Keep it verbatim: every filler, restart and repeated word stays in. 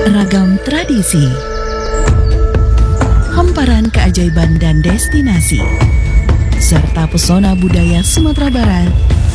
Ragam tradisi, hamparan keajaiban dan destinasi, serta pesona budaya Sumatera Barat